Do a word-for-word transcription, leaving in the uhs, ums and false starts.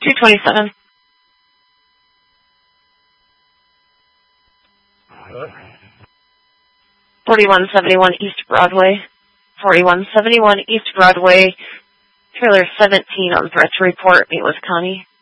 two twenty-seven. forty-one seventy-one East Broadway. forty-one seventy-one East Broadway. Trailer seventeen on threat to report. Meet with Connie.